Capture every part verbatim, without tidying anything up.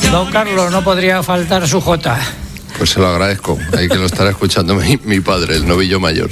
Don Carlos, no podría faltar su jota. Pues se lo agradezco. Ahí que lo estará escuchando mi, mi padre, el novillo mayor.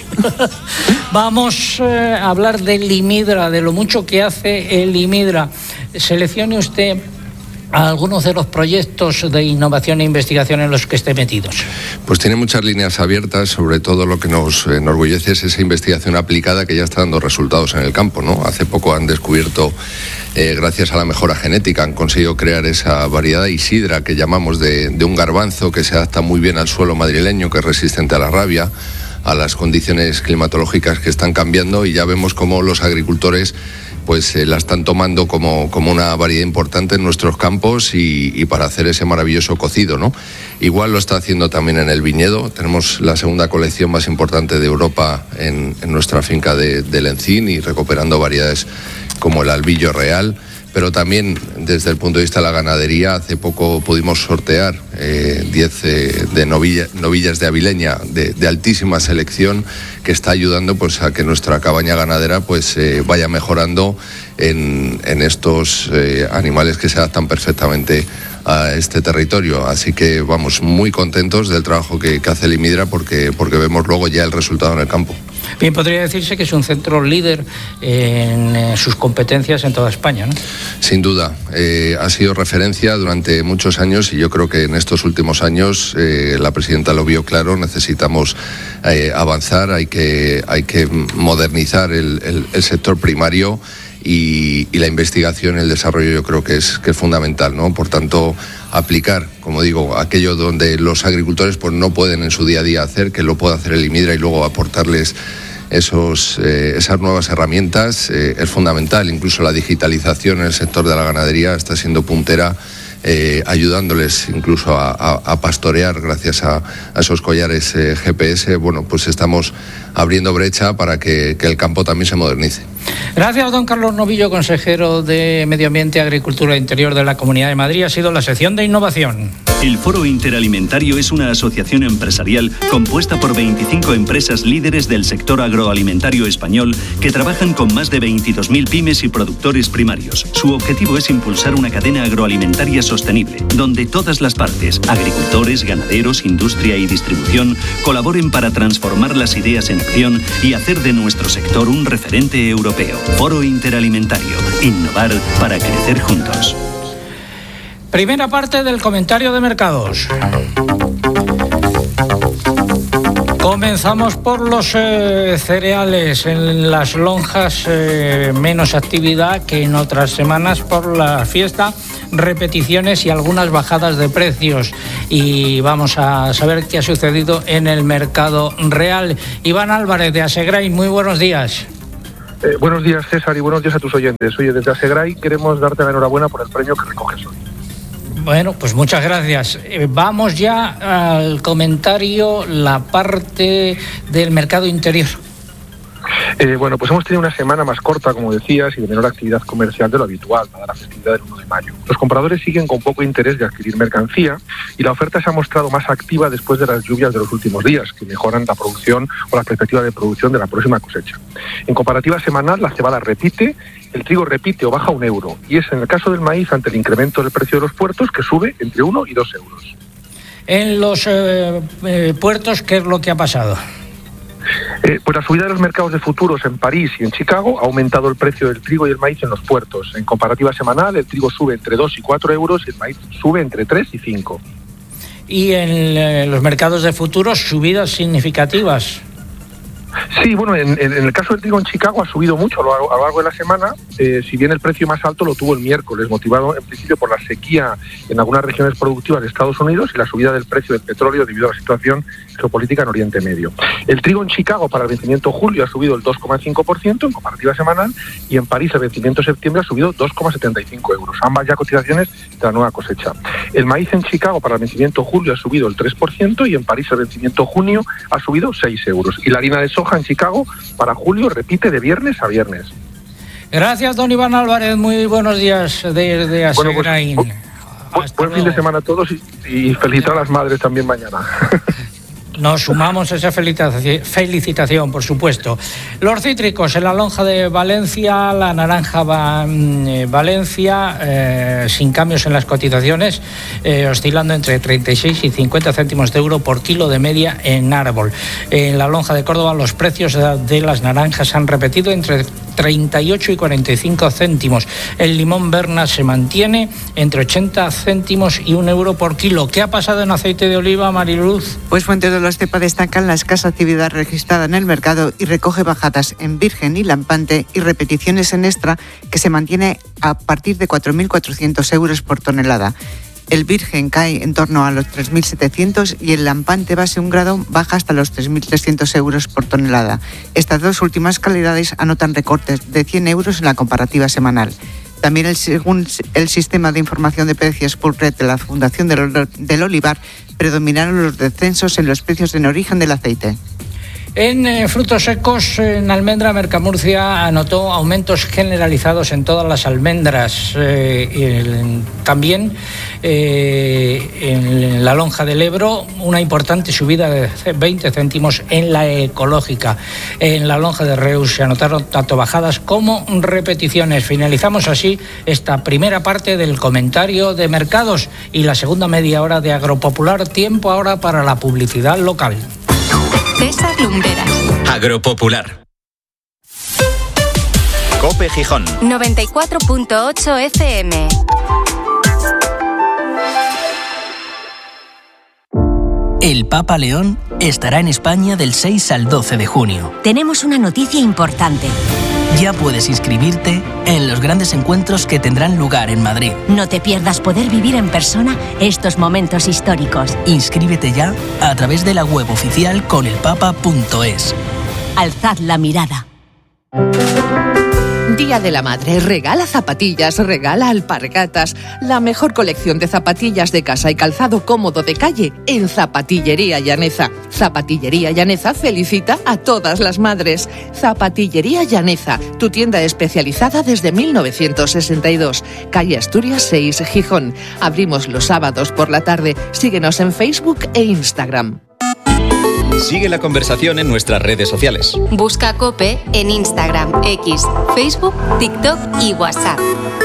Vamos eh, a hablar del Imidra, de lo mucho que hace el Imidra. Seleccione usted algunos de los proyectos de innovación e investigación en los que esté metidos. Pues tiene muchas líneas abiertas, sobre todo lo que nos enorgullece es esa investigación aplicada que ya está dando resultados en el campo, ¿no? Hace poco han descubierto, eh, gracias a la mejora genética, han conseguido crear esa variedad Isidra que llamamos de, de un garbanzo que se adapta muy bien al suelo madrileño, que es resistente a la rabia, a las condiciones climatológicas que están cambiando, y ya vemos cómo los agricultores pues eh, la están tomando como, como una variedad importante en nuestros campos y, y para hacer ese maravilloso cocido, ¿no? Igual lo está haciendo también en el viñedo. Tenemos la segunda colección más importante de Europa en, en nuestra finca de, de Lencín, y recuperando variedades como el albillo real. Pero también desde el punto de vista de la ganadería, hace poco pudimos sortear diez eh, eh, de novilla, novillas de avileña de, de altísima selección, que está ayudando pues a que nuestra cabaña ganadera pues eh, vaya mejorando en, en estos eh, animales que se adaptan perfectamente a este territorio. Así que vamos muy contentos del trabajo que, que hace el Imidra, porque, porque vemos luego ya el resultado en el campo. Bien, podría decirse que es un centro líder en eh, sus competencias en toda España, ¿no? Sin duda, eh, ha sido referencia durante muchos años, y yo creo que en estos últimos años eh, la presidenta lo vio claro. Necesitamos eh, avanzar, hay que, hay que modernizar el, el, el sector primario. Y, y la investigación y el desarrollo yo creo que es, que es fundamental, ¿no? Por tanto, aplicar, como digo, aquello donde los agricultores pues no pueden en su día a día hacer, que lo pueda hacer el Imidra, y luego aportarles esos, eh, esas nuevas herramientas eh, es fundamental. Incluso la digitalización en el sector de la ganadería está siendo puntera, eh, ayudándoles incluso a, a, a pastorear gracias a, a esos collares eh, G P S. Bueno, pues estamos abriendo brecha para que, que el campo también se modernice. Gracias, don Carlos Novillo, consejero de Medio Ambiente, Agricultura e Interior de la Comunidad de Madrid. Ha sido la sección de innovación. El Foro Interalimentario es una asociación empresarial compuesta por veinticinco empresas líderes del sector agroalimentario español que trabajan con más de veintidós mil pymes y productores primarios. Su objetivo es impulsar una cadena agroalimentaria sostenible, donde todas las partes, agricultores, ganaderos, industria y distribución, colaboren para transformar las ideas en acción y hacer de nuestro sector un referente europeo. Foro Interalimentario. Innovar para crecer juntos. Primera parte del comentario de mercados. Comenzamos por los eh, cereales. En las lonjas eh, menos actividad que en otras semanas por la fiesta, repeticiones y algunas bajadas de precios. Y vamos a saber qué ha sucedido en el mercado real. Iván Álvarez de Asegrai, muy buenos días. Eh, buenos días, César, y buenos días a tus oyentes. Oye, desde Asegrai queremos darte la enhorabuena por el premio que recoges hoy. Bueno, pues muchas gracias. Eh, vamos ya al comentario, la parte del mercado interior. Eh, bueno, pues hemos tenido una semana más corta, como decías, y de menor actividad comercial de lo habitual, dada la festividad del uno de mayo. Los compradores siguen con poco interés de adquirir mercancía, y la oferta se ha mostrado más activa después de las lluvias de los últimos días, que mejoran la producción o la perspectiva de producción de la próxima cosecha. En comparativa semanal, la cebada repite, el trigo repite o baja un euro, y es en el caso del maíz ante el incremento del precio de los puertos, que sube entre uno y dos euros. En los eh, eh, puertos, ¿qué es lo que ha pasado? Eh, pues la subida de los mercados de futuros en París y en Chicago ha aumentado el precio del trigo y el maíz en los puertos. En comparativa semanal, el trigo sube entre dos y cuatro euros y el maíz sube entre tres y cinco. Y en eh, los mercados de futuros, subidas significativas. Sí, bueno, en, en el caso del trigo en Chicago ha subido mucho a lo, a lo largo de la semana, eh, si bien el precio más alto lo tuvo el miércoles, motivado en principio por la sequía en algunas regiones productivas de Estados Unidos y la subida del precio del petróleo debido a la situación geopolítica en Oriente Medio. El trigo en Chicago para el vencimiento julio ha subido el dos coma cinco por ciento en comparativa semanal, y en París el vencimiento septiembre ha subido dos coma setenta y cinco euros, ambas ya cotizaciones de la nueva cosecha. El maíz en Chicago para el vencimiento julio ha subido el tres por ciento y en París el vencimiento junio ha subido seis euros. Y la harina de soja en Chicago para julio repite de viernes a viernes. Gracias, don Iván Álvarez. Muy buenos días desde Asegrai. Bueno, pues, buen fin de semana a todos y, y felicitar a las madres también mañana. Nos sumamos a esa felicitación, por supuesto. Los cítricos en la lonja de Valencia, la naranja va, eh, Valencia, eh, sin cambios en las cotizaciones, eh, oscilando entre treinta y seis y cincuenta céntimos de euro por kilo de media en árbol. En la lonja de Córdoba los precios de las naranjas han repetido entre treinta y ocho y cuarenta y cinco céntimos. El limón Berna se mantiene entre ochenta céntimos y un euro por kilo. ¿Qué ha pasado en aceite de oliva, Mariluz? Pues Fuentes de los Cepa destacan la escasa actividad registrada en el mercado y recoge bajadas en virgen y lampante y repeticiones en extra, que se mantiene a partir de cuatro mil cuatrocientos euros por tonelada. El virgen cae en torno a los tres mil setecientos y el lampante base un grado baja hasta los tres mil trescientos euros por tonelada. Estas dos últimas calidades anotan recortes de cien euros en la comparativa semanal. También el, según el sistema de información de precios Pulcret de la Fundación del, del Olivar, predominaron los descensos en los precios en origen del aceite. En eh, frutos secos, en almendra, Mercamurcia anotó aumentos generalizados en todas las almendras. Eh, el, también eh, en la lonja del Ebro, una importante subida de veinte céntimos en la ecológica. En la lonja de Reus se anotaron tanto bajadas como repeticiones. Finalizamos así esta primera parte del comentario de mercados y la segunda media hora de Agropopular. Tiempo ahora para la publicidad local. César Lumbreras. Agropopular. COPE Gijón. noventa y cuatro punto ocho F M. El Papa León estará en España del seis al doce de junio. Tenemos una noticia importante. Ya puedes inscribirte en los grandes encuentros que tendrán lugar en Madrid. No te pierdas poder vivir en persona estos momentos históricos. Inscríbete ya a través de la web oficial conelpapa punto es. Alzad la mirada. Día de la Madre, regala zapatillas, regala alpargatas, la mejor colección de zapatillas de casa y calzado cómodo de calle en Zapatillería Llaneza. Zapatillería Llaneza felicita a todas las madres. Zapatillería Llaneza, tu tienda especializada desde mil novecientos sesenta y dos, calle Asturias seis, Gijón. Abrimos los sábados por la tarde. Síguenos en Facebook e Instagram. Sigue la conversación en nuestras redes sociales. Busca COPE en Instagram, X, Facebook, TikTok y WhatsApp.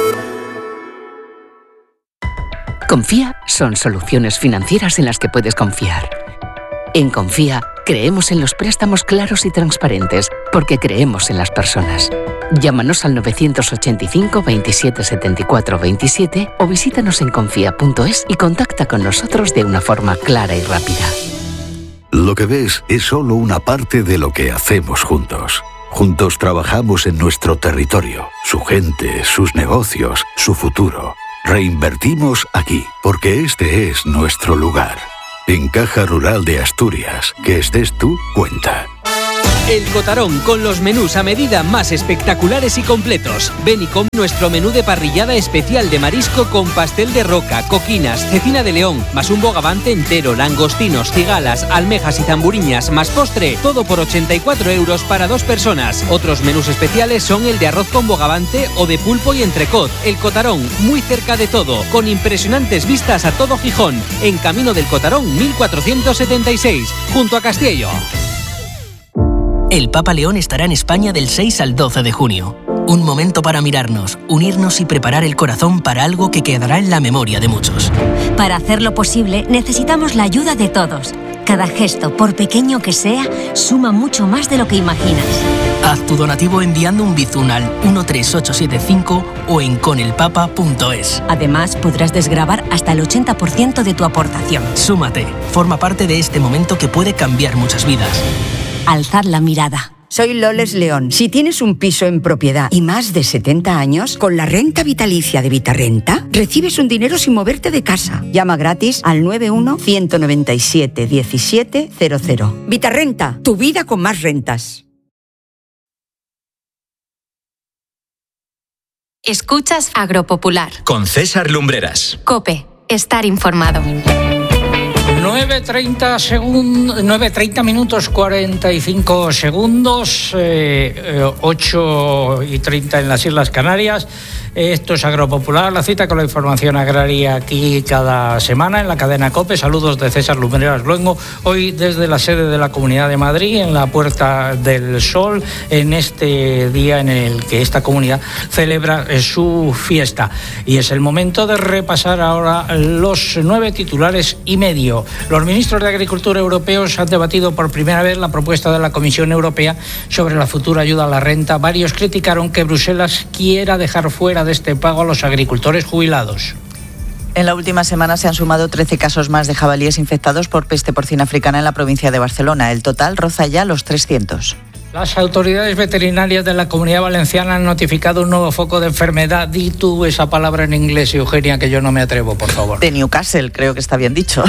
Confía son soluciones financieras en las que puedes confiar. En Confía creemos en los préstamos claros y transparentes porque creemos en las personas. Llámanos al novecientos ochenta y cinco, veintisiete, setenta y cuatro, veintisiete o visítanos en confía punto es y contacta con nosotros de una forma clara y rápida. Lo que ves es solo una parte de lo que hacemos juntos. Juntos trabajamos en nuestro territorio, su gente, sus negocios, su futuro. Reinvertimos aquí, porque este es nuestro lugar. En Caja Rural de Asturias, que estés tú, cuenta. El Cotarón, con los menús a medida más espectaculares y completos. Ven y come nuestro menú de parrillada especial de marisco con pastel de roca, coquinas, cecina de león, más un bogavante entero, langostinos, cigalas, almejas y zamburiñas, más postre, todo por ochenta y cuatro euros para dos personas. Otros menús especiales son el de arroz con bogavante o de pulpo y entrecot. El Cotarón, muy cerca de todo, con impresionantes vistas a todo Gijón, en Camino del Cotarón mil cuatrocientos setenta y seis, junto a Castiello. El Papa León estará en España del seis al doce de junio. Un momento para mirarnos, unirnos y preparar el corazón para algo que quedará en la memoria de muchos. Para hacerlo posible, necesitamos la ayuda de todos. Cada gesto, por pequeño que sea, suma mucho más de lo que imaginas. Haz tu donativo enviando un bizum al uno tres ocho siete cinco o en conelpapa punto es. Además, podrás desgravar hasta el ochenta por ciento de tu aportación. Súmate, forma parte de este momento que puede cambiar muchas vidas. Alzad la mirada. Soy Loles León. Si tienes un piso en propiedad y más de setenta años, con la renta vitalicia de Vitarrenta, recibes un dinero sin moverte de casa. Llama gratis al nueve uno, uno nueve siete, uno siete cero cero. Vitarrenta, tu vida con más rentas. Escuchas Agropopular. Con César Lumbreras. COPE, estar informado. nueve treinta segundos, nueve treinta minutos cuarenta y cinco segundos, eh, eh, ocho y treinta en las Islas Canarias. Esto es Agropopular, la cita con la información agraria aquí cada semana en la cadena COPE. Saludos de César Lumbreras Luengo, hoy desde la sede de la Comunidad de Madrid, en la Puerta del Sol, en este día en el que esta comunidad celebra su fiesta. Y es el momento de repasar ahora los nueve titulares y medio. Los ministros de Agricultura europeos han debatido por primera vez la propuesta de la Comisión Europea sobre la futura ayuda a la renta. Varios criticaron que Bruselas quiera dejar fuera de este pago a los agricultores jubilados. En la última semana se han sumado trece casos más de jabalíes infectados por peste porcina africana en la provincia de Barcelona. El total roza ya los trescientos. Las autoridades veterinarias de la Comunidad Valenciana han notificado un nuevo foco de enfermedad. Di tú esa palabra en inglés, Eugenia, que yo no me atrevo, por favor. De Newcastle, creo que está bien dicho.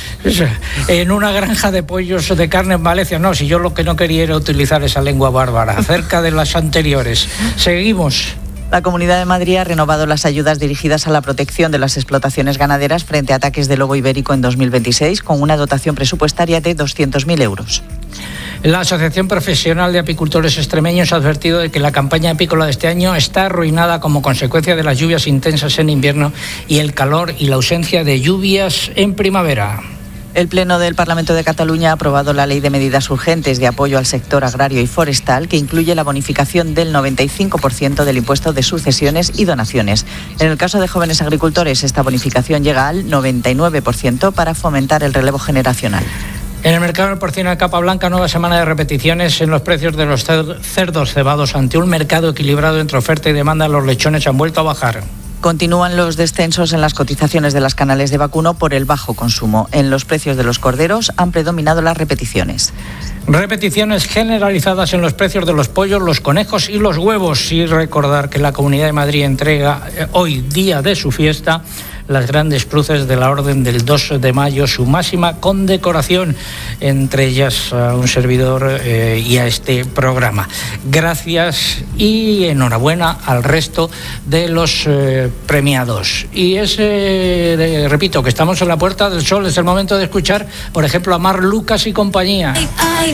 En una granja de pollos de carne en Valencia. No, si yo lo que no quería era utilizar esa lengua bárbara, acerca de las anteriores. Seguimos. La Comunidad de Madrid ha renovado las ayudas dirigidas a la protección de las explotaciones ganaderas frente a ataques de lobo ibérico en dos mil veintiséis, con una dotación presupuestaria de doscientos mil euros. La Asociación Profesional de Apicultores Extremeños ha advertido de que la campaña apícola de este año está arruinada como consecuencia de las lluvias intensas en invierno y el calor y la ausencia de lluvias en primavera. El Pleno del Parlamento de Cataluña ha aprobado la Ley de Medidas Urgentes de Apoyo al Sector Agrario y Forestal, que incluye la bonificación del noventa y cinco por ciento del impuesto de sucesiones y donaciones. En el caso de jóvenes agricultores, esta bonificación llega al noventa y nueve por ciento para fomentar el relevo generacional. En el mercado del porcino de capa blanca, nueva semana de repeticiones en los precios de los cerdos cebados. Ante un mercado equilibrado entre oferta y demanda, los lechones han vuelto a bajar. Continúan los descensos en las cotizaciones de las canales de vacuno por el bajo consumo. En los precios de los corderos han predominado las repeticiones. Repeticiones generalizadas en los precios de los pollos, los conejos y los huevos. Y recordar que la Comunidad de Madrid entrega eh, hoy, día de su fiesta, las grandes cruces de la Orden del dos de mayo, su máxima condecoración, entre ellas a un servidor eh, y a este programa. Gracias y enhorabuena al resto de los eh, premiados. Y es, eh, de, repito, que estamos en la Puerta del Sol, es el momento de escuchar, por ejemplo, a Mar Lucas y compañía. Ay, ay,